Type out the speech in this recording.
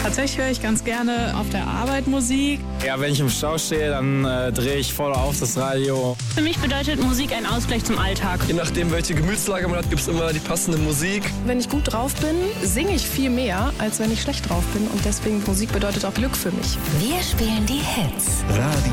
Tatsächlich höre ich ganz gerne auf der Arbeit Musik. Ja, wenn ich im Stau stehe, dann drehe ich voll auf das Radio. Für mich bedeutet Musik ein Ausgleich zum Alltag. Je nachdem, welche Gemütslage man hat, gibt es immer die passende Musik. Wenn ich gut drauf bin, singe ich viel mehr, als wenn ich schlecht drauf bin. Und deswegen, Musik bedeutet auch Glück für mich. Wir spielen die Hits.